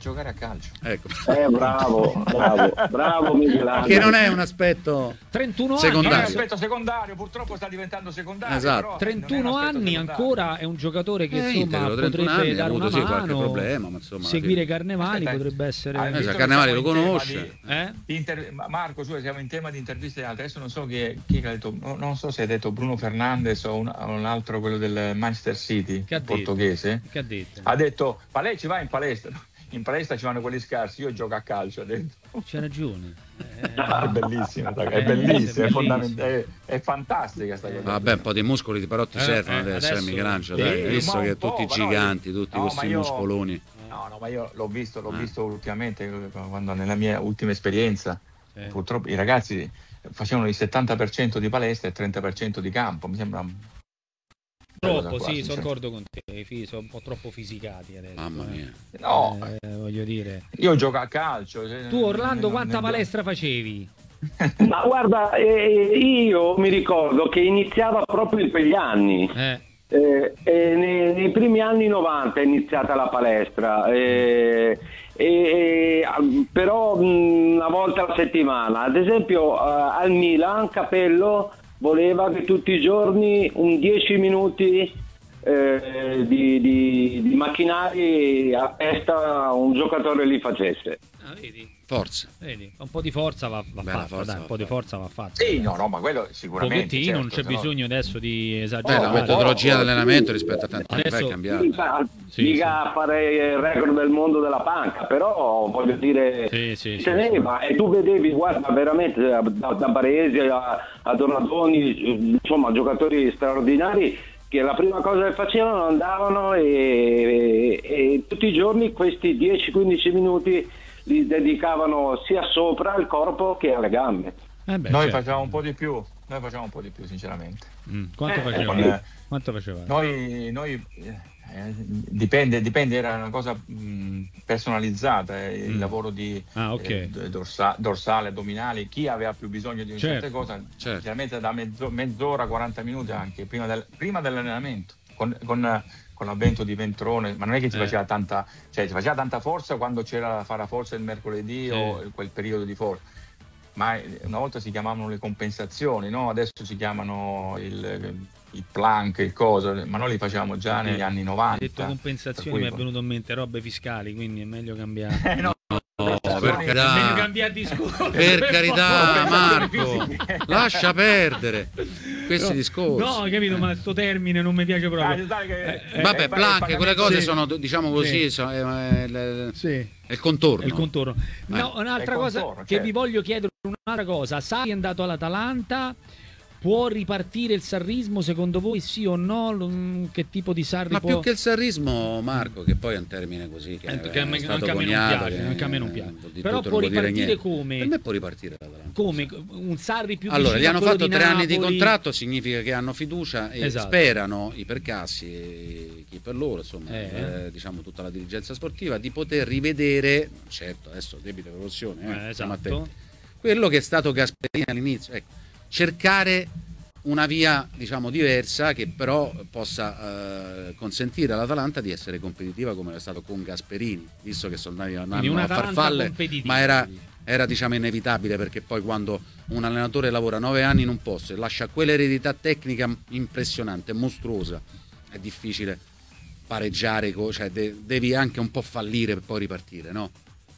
giocare a calcio. Ecco. Bravo Michelangelo. Che non è un aspetto 31 secondario. Non è un aspetto secondario, purtroppo sta diventando secondario. Esatto. Però 31 anni secondario. ancora è un ancora che insomma potrebbe anni, dare una avuto, qualche mano, problema, ma insomma, seguire sì. Carnevali Aspetta, potrebbe essere Carnevali lo conosce. Marco, siamo in tema di interviste altre. Adesso non so chi ha detto, non so se ha detto Bruno Fernandes o un altro, quello del Manchester City, portoghese. Che ha detto? Ha detto, ma lei ci va in palestra? In palestra ci vanno quelli scarsi, io gioco a calcio, ha detto. C'è ragione. È bellissima, è bellissima, è fantastica sta cosa. Vabbè, un po' di muscoli però ti servono adesso, Michelangelo, dai, visto che tutti i giganti, tutti questi muscoloni. No, ma io l'ho visto ultimamente, quando nella mia ultima esperienza, purtroppo i ragazzi facevano il 70% di palestra e il 30% di campo, mi sembra troppo, sì, sono d'accordo con te, sono un po' troppo fisicati adesso. Mamma mia. No, voglio dire. Io gioco a calcio. Tu Orlando quanta palestra facevi? Ma guarda, io mi ricordo che iniziava proprio per gli anni. Nei primi anni 90 è iniziata la palestra, però una volta alla settimana. Ad esempio al Milan Capello voleva che tutti i giorni un 10 minuti di macchinari a testa un giocatore li facesse. Vedi? Forza. Vedi? Un po' di forza va fatta. Un po' di forza va fatta. Sì, no, ma quello sicuramente. Un pochettino, non c'è bisogno adesso di esagerare. La metodologia dell'allenamento rispetto a tanti anni fa è cambiata. Mica fare il record del mondo della panca, però voglio dire, teneva. E tu vedevi, guarda, veramente da Baresi a Donadoni, insomma, giocatori straordinari, che la prima cosa che facevano andavano e tutti i giorni questi 10-15 minuti li dedicavano sia sopra al corpo che alle gambe. Noi facciamo un po' di più, sinceramente. Quanto facevate? Quanto facevate? Noi dipende, era una cosa personalizzata, il lavoro di dorsale, addominali, chi aveva più bisogno di una certa cosa, chiaramente da mezz'ora, 40 minuti anche, prima dell'allenamento, con l'avvento di Ventrone, ma non è che ci faceva tanta, cioè ci faceva tanta forza quando c'era da fare la forza il mercoledì o quel periodo di forza, ma una volta si chiamavano le compensazioni, no? Adesso si chiamano il plank, il coso, ma noi li facevamo già negli anni 90. Hai detto compensazioni, mi è venuto in mente robe fiscali, quindi è meglio cambiare. No, per carità, meglio cambiare discorso. Per carità, Marco, lascia perdere questi discorsi. No, capito, ma sto termine non mi piace proprio. Vabbè, plank, quelle cose sono, diciamo così, è il contorno. Il contorno. No, un'altra cosa che vi voglio chiedere, un'altra cosa. Sarri è andato all'Atalanta. Può ripartire il sarrismo secondo voi, sì o no? Che tipo di Sarri ma può... più che il sarrismo, Marco, che poi è un termine così che anche a me non piace. Però può ripartire come? Per me può ripartire l'Atalanta. Come? Un Sarri più allora, gli hanno fatto 3 anni di Napoli. Contratto, significa che hanno fiducia e sperano i Percassi e chi per loro, insomma, diciamo tutta la dirigenza sportiva, di poter rivedere, certo, adesso debita evoluzione, quello che è stato Gasperini all'inizio, ecco. Cercare una via, diciamo, diversa che però possa consentire all'Atalanta di essere competitiva come è stato con Gasperini, visto che sono andati a farfalle, ma era diciamo inevitabile, perché poi quando un allenatore lavora 9 anni in un posto e lascia quell'eredità tecnica impressionante, mostruosa, è difficile pareggiare, cioè devi anche un po' fallire per poi ripartire, no?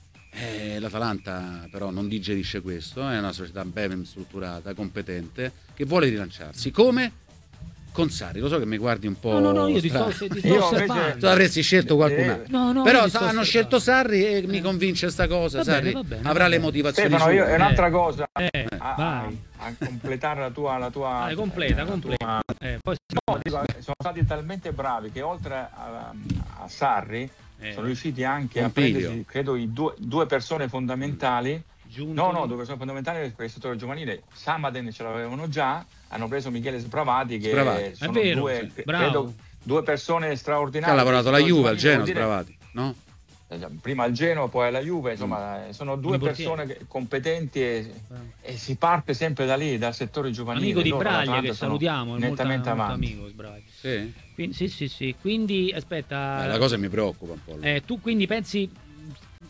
L'Atalanta però non digerisce questo, è una società ben strutturata, competente, che vuole rilanciarsi. Come? Con Sarri. Lo so che mi guardi un po'. No, io ti sto osservando. Tu avresti scelto qualcun altro. No, però hanno scelto Sarri e mi convince sta cosa. Sarri avrà le motivazioni. Stefano, è un'altra cosa. Vai. A completare la tua completa. Poi sono stati talmente bravi che oltre a Sarri sono riusciti anche a prendersi, credo, due persone fondamentali. No, 2 persone fondamentali per il settore giovanile. Samaden ce l'avevano già, hanno preso Michele Sbravati, che sono credo 2 persone straordinarie. Ha lavorato alla Juve, al Genoa, Sbravati, no? Prima al Genoa, poi alla Juve, insomma, sono 2 persone competenti e si parte sempre da lì, dal settore giovanile. Amico di Braglia, che salutiamo, è nettamente molto avanti. amico Sbravati. Sì. Sì. Quindi aspetta, la cosa mi preoccupa un po'. Tu quindi pensi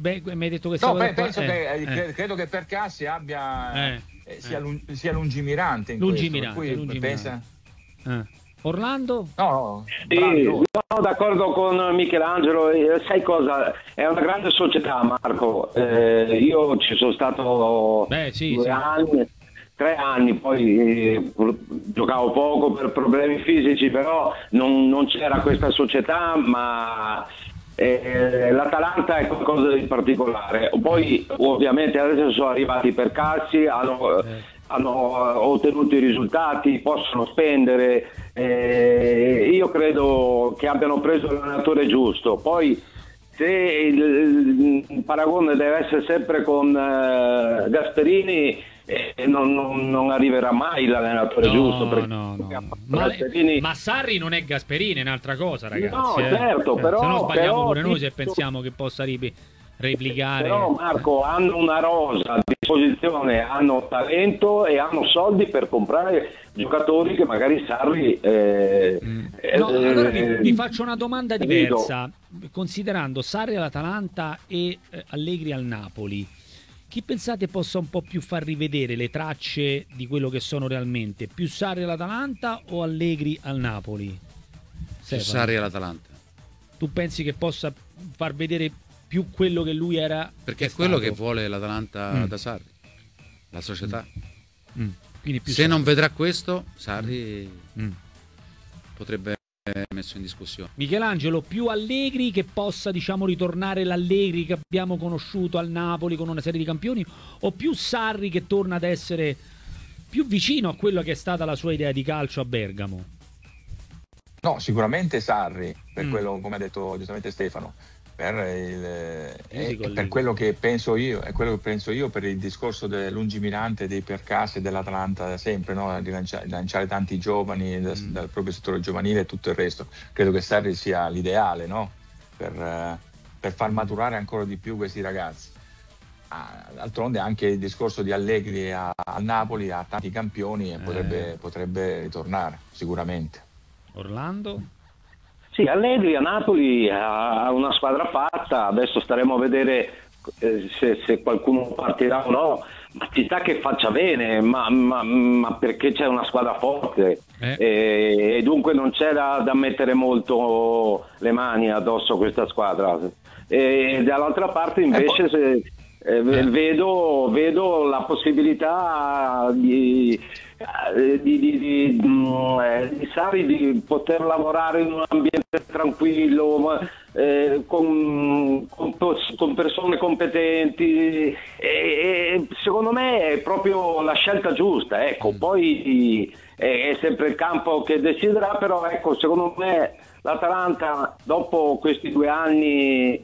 mi hai detto che penso credo che Percassi abbia sia lungimirante in lungimirante. Pensa... Orlando? No, sono d'accordo con Michelangelo. Sai cosa? È una grande società, Marco. Io ci sono stato 2 anni, 3 anni, poi giocavo poco per problemi fisici, però non c'era questa società, ma l'Atalanta è qualcosa di particolare. Poi ovviamente adesso sono arrivati per Percassi, hanno ottenuto i risultati, possono spendere, io credo che abbiano preso l'allenatore giusto. Poi se il paragone deve essere sempre con Gasperini, non arriverà mai l'allenatore giusto. Ma Sarri non è Gasperini, è un'altra cosa, ragazzi. No, certo, però se no sbagliamo pure noi se pensiamo che possa replicare. Però Marco, hanno una rosa a disposizione, hanno talento e hanno soldi per comprare giocatori che magari Sarri allora vi faccio una domanda diversa. Considerando Sarri all'Atalanta e Allegri al Napoli, chi pensate possa un po' più far rivedere le tracce di quello che sono realmente? Più Sarri all'Atalanta o Allegri al Napoli? Più Sarri all'Atalanta. Tu pensi che possa far vedere più quello che lui era? Perché è quello che vuole l'Atalanta da Sarri, la società. Quindi più se non vedrà questo, Sarri potrebbe essere messo in discussione. Michelangelo, più Allegri che possa, diciamo, ritornare l'Allegri che abbiamo conosciuto al Napoli con una serie di campioni, o più Sarri che torna ad essere più vicino a quello che è stata la sua idea di calcio a Bergamo? No, sicuramente Sarri, per quello, come ha detto giustamente Stefano, per quello che penso io, è quello che penso io per il discorso del lungimirante dei Percassi e dell'Atalanta da sempre, no? Di lanciare tanti giovani dal proprio settore giovanile e tutto il resto. Credo che Sarri sia l'ideale, no? Per far maturare ancora di più questi ragazzi. D'altronde anche il discorso di Allegri al Napoli ha tanti campioni e potrebbe ritornare sicuramente. Orlando? Sì, Allegri a Napoli ha una squadra fatta, adesso staremo a vedere se qualcuno partirà o no, ma ci sta che faccia bene, ma perché c'è una squadra forte e dunque non c'è da mettere molto le mani addosso a questa squadra. E dall'altra parte invece vedo la possibilità di Sarri di poter lavorare in un ambiente tranquillo, con persone competenti, e secondo me è proprio la scelta giusta. Ecco, poi è sempre il campo che deciderà, però ecco, secondo me l'Atalanta dopo questi 2 anni,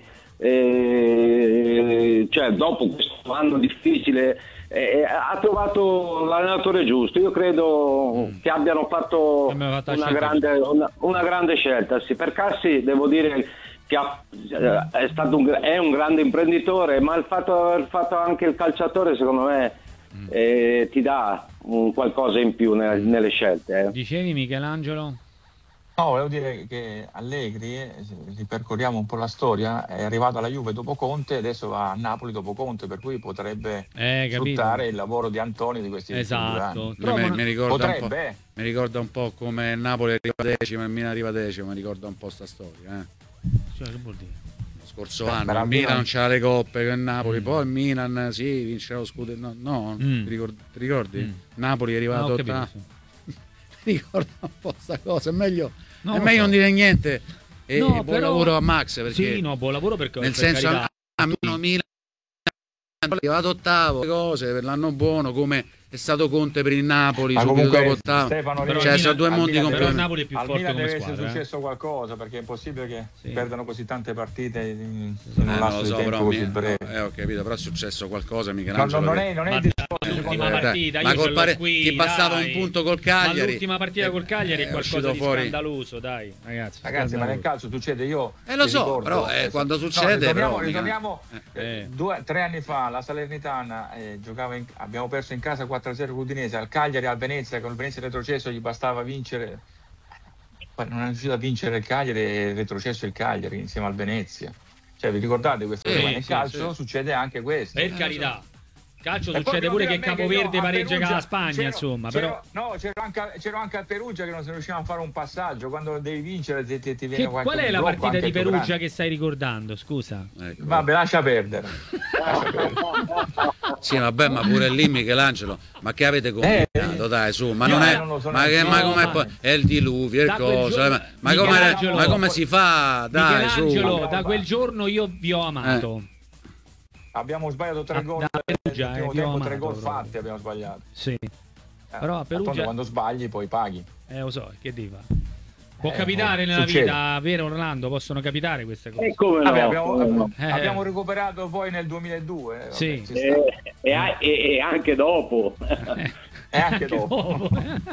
cioè dopo questo anno difficile, ha trovato l'allenatore giusto. Io credo che abbiano fatto una grande scelta. Sì, Percassi devo dire che è un grande imprenditore, ma il fatto di aver fatto anche il calciatore secondo me ti dà qualcosa in più nelle scelte. Dicevi, Michelangelo? No, volevo dire che Allegri, ripercorriamo un po' la storia, è arrivato alla Juve dopo Conte, adesso va a Napoli dopo Conte, per cui potrebbe sfruttare il lavoro di Antonio di questi 2 anni. Mi ricorda un po' come Napoli arriva decimo e il Milan arriva decimo, mi ricorda un po' sta storia. Cioè, che vuol dire? Lo scorso anno il Milan non c'ha le coppe con Napoli, poi il Milan vince lo scudetto. No, ti ricordi? Napoli è arrivato ottavo. Ricorda un po' sta cosa, è meglio non dire niente. Buon lavoro a Max, perché buon lavoro, perché nel senso a Milan è arrivato ottavo, cose per l'anno buono, come è stato Conte per il Napoli, subito dopo ottavo. Cioè sono 2 mondi completamente. Il Napoli è più forte come deve squadra. Deve essere successo qualcosa, perché è impossibile che perdano così tante partite in un lasso di tempo così breve. Ho capito, però è successo qualcosa, Michelangelo. Non è il discorso, l'ultima partita, ma ti passava un punto col Cagliari. Ma l'ultima partita col Cagliari è qualcosa di scandaloso, dai, ragazzi, ma nel calcio succede, io lo so, però quando succede ritorniamo 3 anni fa, la Salernitana abbiamo perso in casa 4-0 con l'Udinese, al Cagliari, al Venezia, con il Venezia retrocesso gli bastava vincere, non è riuscito a vincere il Cagliari, è retrocesso il Cagliari insieme al Venezia. Cioè, vi ricordate questa cosa? Nel calcio succede anche questo. Per carità. Calcio succede pure che Capoverde pareggia con la Spagna, insomma. Però... No, c'ero anche a Perugia che non si riusciva a fare un passaggio. Quando devi vincere ti viene qualche qual è la partita di Perugia che stai ricordando? Scusa. Ecco. Vabbè, lascia perdere. Sì, vabbè, ma pure lì Michelangelo, ma che avete combinato? Dai, su, ma non è. Ma come è il diluvio, il coso. Ma come si fa? Dai, Michelangelo, da quel giorno io vi ho amato. Abbiamo sbagliato 3 gol. Perugia, primo tempo 3 gol fatti abbiamo sbagliato. Sì. Però a Perugia quando sbagli poi paghi. Lo so, che dica. Può capitare nella vita, vero Orlando? Possono capitare queste cose. Come no? Abbiamo recuperato poi nel 2002. Sì. E anche dopo. E anche dopo.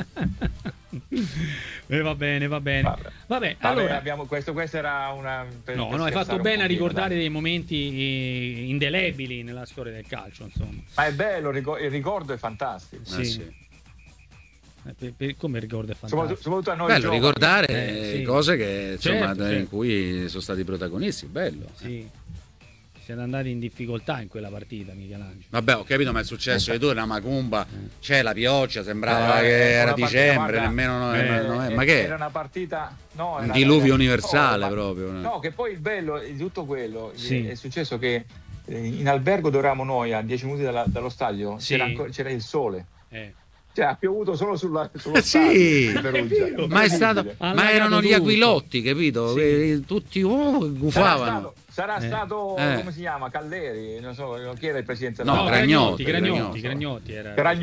Va bene. Vabbè, allora questa era una. No, hai fatto bene a ricordare dei momenti indelebili nella storia del calcio, insomma. Ma è bello, il ricordo è fantastico. Sì. Come il ricordo è fantastico. Soprattutto a noi bello ricordare cose che insomma certo. in cui sono stati protagonisti, bello. Sì. Siete andati in difficoltà in quella partita, Michelangelo. Vabbè, ho capito, ma è successo che tu era Macumba, c'è la pioggia, sembrava che era dicembre, nemmeno ma che era una partita, un diluvio universale proprio. No, che poi il bello di tutto quello è successo che in albergo dove eravamo noi a 10 minuti dallo stadio c'era il sole. Cioè, ha piovuto solo sullo stadio di Perugia. Ma erano gli aquilotti, capito? Tutti gufavano. Sarà stato, come si chiama, Calleri, non so, chi era il presidente? No, Gragnotti. Gragnotti.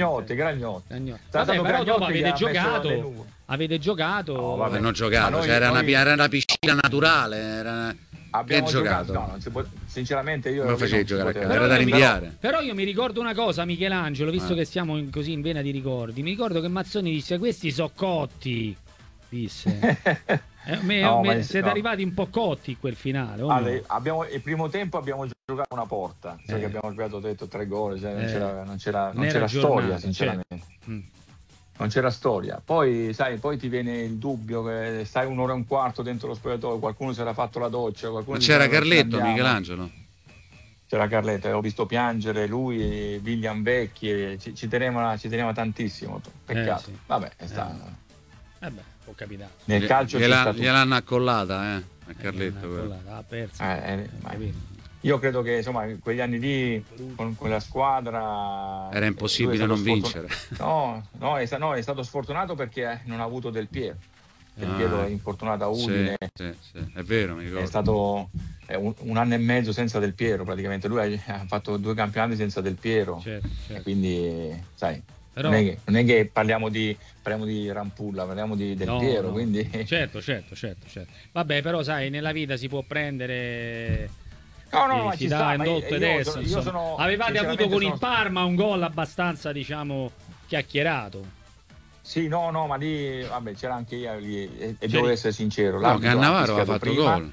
Però dopo avete giocato. Non giocato, era una piscina naturale, abbiamo giocato. No, non si può, sinceramente io non facevi giocare a casa, era da rinviare. Però io mi ricordo una cosa, Michelangelo, visto che siamo così in vena di ricordi, mi ricordo che Mazzoni disse: questi so cotti, disse. Siete arrivati un po' cotti in quel finale. Il primo tempo abbiamo giocato una porta, cioè che abbiamo giocato 3 gol, cioè non c'era storia, sinceramente. Non c'era storia. Poi poi ti viene il dubbio che stai 1 ora e un quarto dentro lo spogliatoio, qualcuno si era fatto la doccia, ma c'era Carletto, Michelangelo? C'era Carletto, avevo visto piangere lui e William Vecchi, ci teneva tantissimo. Peccato. Vabbè, è stato. Può capitare. Nel calcio gliel'hanno accollata, a Carletto. Ha perso. Io credo che insomma in quegli anni lì con quella squadra era impossibile non vincere. No, è stato sfortunato perché non ha avuto Del Piero. Del Piero è infortunato a Udine. Sì, è vero, mi ricordo. È stato un anno e mezzo senza Del Piero, praticamente lui ha fatto 2 campionati senza Del Piero. Certo. E quindi sai, però non è che parliamo di Rampulla, parliamo di Del Piero, quindi certo. Vabbè, però sai, nella vita si può prendere ci sta, avevate avuto con il Parma un gol abbastanza, diciamo, chiacchierato. Sì, ma lì vabbè, c'era anche io lì, e devo essere sincero, Cannavaro aveva fatto gol.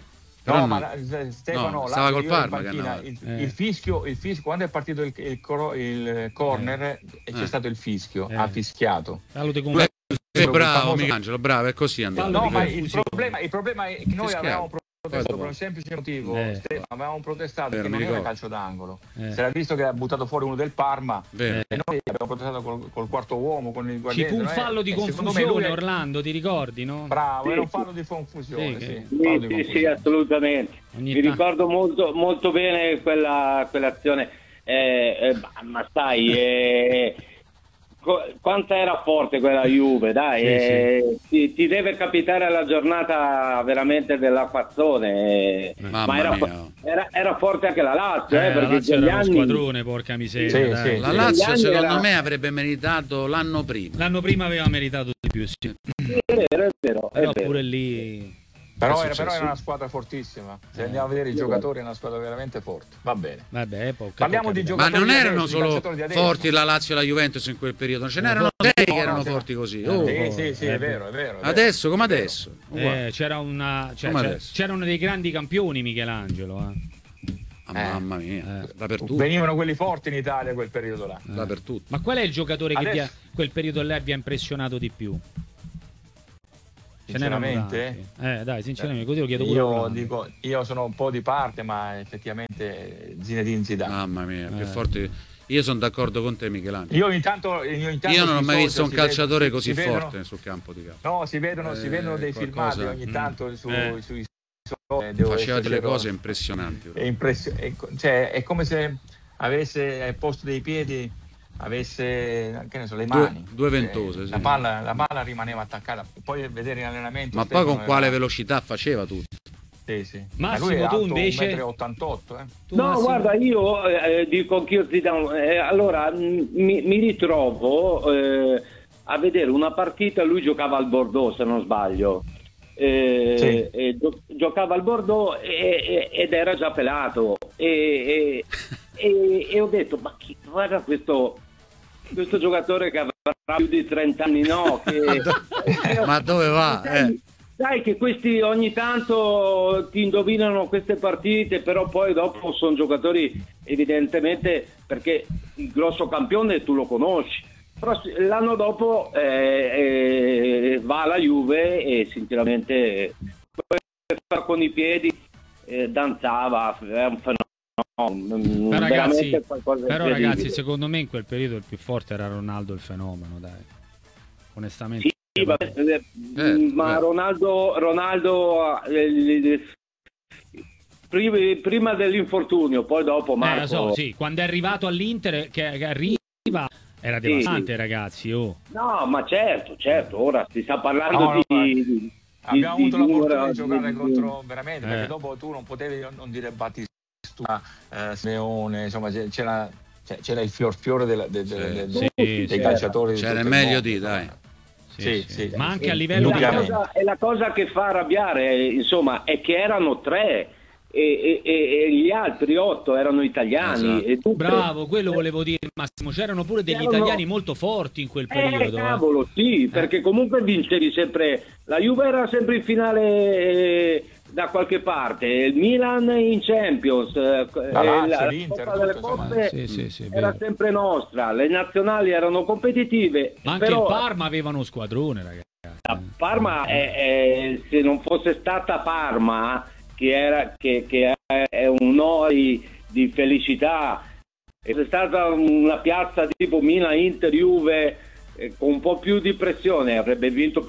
Stefano stava col Parma. Il fischio, quando è partito il corner c'è stato il fischio, ha fischiato. Bravo Michelangelo, bravo, è così andato. No, ma il problema è che noi avevamo protestato per un semplice motivo. Avevamo protestato perché non era calcio d'angolo. Si era visto che ha buttato fuori uno del Parma e noi abbiamo protestato col quarto uomo, con il guardiano. Ci fu un fallo di confusione, Orlando, ti ricordi, no? Bravo, era un fallo di confusione. Sì, assolutamente. Mi ricordo molto bene quell'azione. Ma sai, quanto era forte quella Juve, dai, ti deve capitare alla giornata veramente dell'acquazzone, ma era forte anche la Lazio, perché la Lazio era uno squadrone, porca miseria. Sì. La Lazio secondo me avrebbe meritato l'anno prima aveva meritato di più, sì. È vero. Pure lì Però era una squadra fortissima. Se andiamo a vedere i giocatori, è una squadra veramente forte. Va bene. Parliamo di giocatori. Ma non erano solo forti la Lazio e la Juventus in quel periodo, ce n'erano 6 che erano forti così. Sì, è vero. Adesso come adesso? c'erano dei grandi campioni, Michelangelo. Mamma mia, dappertutto. Venivano quelli forti in Italia quel periodo là. Dappertutto. Ma quel è il giocatore che quel periodo là vi ha impressionato di più? Sinceramente, dai, sinceramente, così lo chiedo pure io sono un po' di parte, ma effettivamente Zinedine Zidane. Mamma mia, più forte. Io sono d'accordo con te, Michelangelo. Io non ho mai visto un calciatore così forte sul campo di calcio. No, si vedono dei filmati ogni tanto sui faceva delle cose impressionanti. È come se avesse al posto dei piedi avesse, che ne so, le mani, due ventose, sì. La palla rimaneva attaccata. Poi vedere in allenamento, ma poi con quale velocità faceva tutto. Sì. Massimo, lui è tu invece 1,88 m. No, Massimo? Guarda, io dico anch'io Zidane, allora mi ritrovo a vedere una partita. Lui giocava al Bordeaux, se non sbaglio. Giocava al Bordeaux ed era già pelato e ho detto, ma guarda questo giocatore che avrà più di 30 anni, no? Ma dove va? Sai che questi ogni tanto ti indovinano queste partite, però poi dopo sono giocatori, evidentemente, perché il grosso campione tu lo conosci. Però l'anno dopo va alla Juve e sinceramente con i piedi danzava, è un fenomeno. Però ragazzi, secondo me in quel periodo il più forte era Ronaldo, il fenomeno, dai. Onestamente. Sì, ma Ronaldo prima dell'infortunio, poi dopo Marco. Quando è arrivato all'Inter, che arriva, era devastante, ragazzi. No, ma certo, ora si sta parlando abbiamo avuto la fortuna di giocare contro, veramente, perché dopo tu non potevi non dire Battistuta, Simeone, insomma c'era il fiore dei calciatori. C'era il meglio dai. Sì. Ma anche a livello e la cosa che fa arrabbiare, insomma, è che erano 3 e gli altri 8 erano italiani. Esatto. Bravo, quello volevo dire, Massimo. C'erano pure degli italiani molto forti in quel periodo. Cavolo, sì, perché comunque vincevi sempre. La Juve era sempre in finale da qualche parte, il Milan in Champions, la Coppa delle Coppe era sempre nostra, le nazionali erano competitive. Ma anche il Parma aveva uno squadrone, ragazzi. La Parma se non fosse stata Parma, che è un ori di felicità, è stata una piazza tipo Milan, Inter, Juve, con un po' più di pressione, avrebbe vinto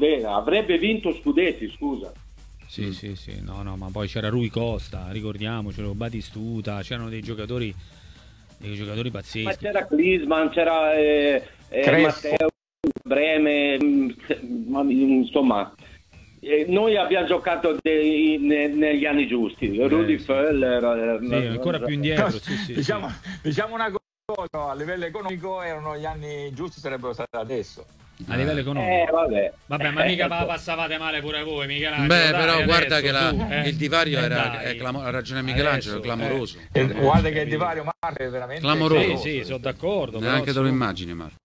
scudetti, scusa. Sì, no, ma poi c'era Rui Costa, ricordiamocelo, Batistuta, c'erano dei giocatori pazzeschi. Ma c'era Klinsmann, c'era Matteo, Breme, insomma, noi abbiamo giocato negli anni giusti, Rudi Völler. Sì, ancora più indietro, sì. Diciamo una cosa, a livello economico erano gli anni giusti, sarebbero stati adesso. A livello economico, vabbè, ma mica passavate male pure voi, Michelangelo. Però guarda che il divario ha ragione Michelangelo, è clamoroso. Guarda che il divario, Marco, è veramente clamoroso. Sì, sono d'accordo. Neanche te lo immagini, Marco.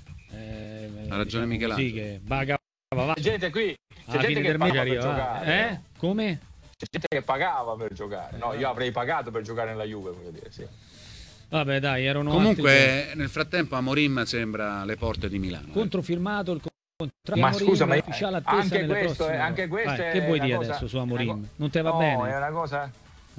Ha ragione Michelangelo. Sì, che c'è gente qui, c'è gente che pagava per giocare. Come? C'è gente che pagava per giocare. No, io avrei pagato per giocare nella Juve, voglio dire, sì. Vabbè, dai, erano comunque nel frattempo Amorim sembra alle porte di Milano. Controfirmato il contratto. Ma scusa, ma ufficiale attesa anche questo è che vuoi dire adesso su Amorim? Non te va bene? No, è una cosa.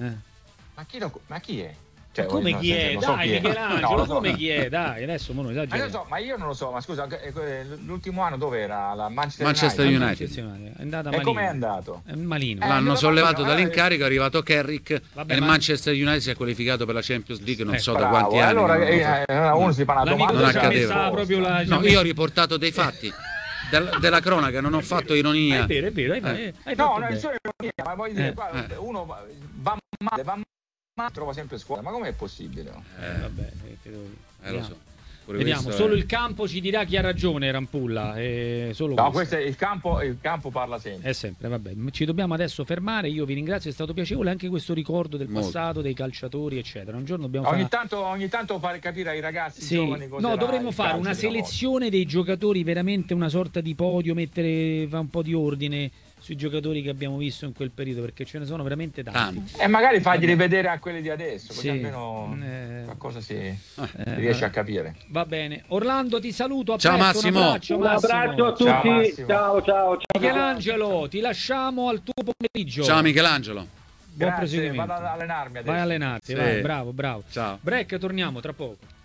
Ma chi è? Cioè, come chi è? Dai, Michelangelo, come chi è? Dai, adesso non esageriamo. Ma io non lo so, ma scusa, l'ultimo anno dove era? La Manchester United. È andata malino. E com'è andato? Malino. L'hanno sollevato dall'incarico, è arrivato Carrick e il Manchester United si è qualificato per la Champions League non so da quanti anni. Allora uno si fa una domanda. Non accadeva. No, io ho riportato dei fatti. Della cronaca, non ho fatto ironia. È vero. No, non è solo ironia, ma voglio dire, uno va male, trova sempre scuola, ma com'è possibile? Vabbè, lo so. Vediamo, solo il campo ci dirà chi ha ragione, Rampulla. Questo è il campo parla sempre. Sempre, vabbè. Ci dobbiamo adesso fermare. Io vi ringrazio, è stato piacevole anche questo ricordo del passato, dei calciatori, eccetera. Un giorno dobbiamo ogni tanto fare capire ai ragazzi giovani cosa. No, dovremmo fare una selezione dei giocatori, veramente una sorta di podio, mettere un po' di ordine. sui giocatori che abbiamo visto in quel periodo, perché ce ne sono veramente tanti. E magari fagli rivedere a quelli di adesso, così almeno qualcosa si riesce a capire. Va bene. Orlando, ti saluto. Ciao Massimo. Un abbraccio a tutti. Ciao. Michelangelo, ti lasciamo al tuo pomeriggio. Ciao Michelangelo. Buon proseguimento. Vado ad allenarmi adesso. Vai a allenarti, vai, bravo. Ciao. Break, torniamo tra poco.